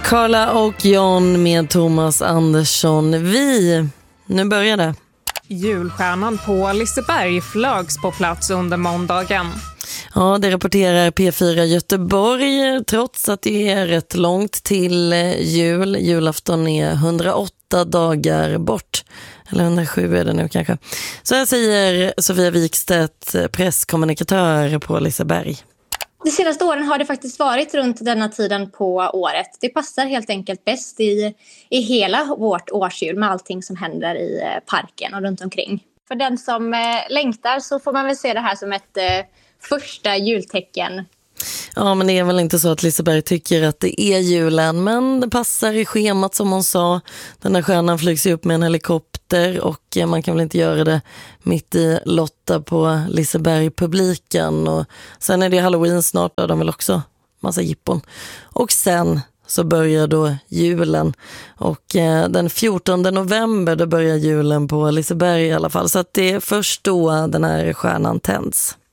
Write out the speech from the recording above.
Carla och John med Thomas Andersson. Nu börjar det. Julstjärnan på Liseberg flögs på plats under måndagen. Ja, det rapporterar P4 Göteborg, trots att det är rätt långt till jul. Julafton är 108 dagar bort. Eller 107 är det nu kanske. Så här säger Sofia Wikstedt, presskommunikatör på Liseberg. De senaste åren har det faktiskt varit runt denna tiden på året. Det passar helt enkelt bäst i hela vårt årsjul med allting som händer i parken och runt omkring. För den som längtar så får man väl se det här som ett första jultecken. Ja, men det är väl inte så att Liseberg tycker att det är julen, men det passar i schemat som hon sa. Den här stjärnan flygs upp med en helikopter och man kan väl inte göra det mitt i Lotta på Liseberg-publiken. Och sen är det Halloween snart, där de vill också massa jippon. Och sen så börjar då julen och den 14 november då börjar julen på Liseberg i alla fall. Så att det är först då den här stjärnan tänds.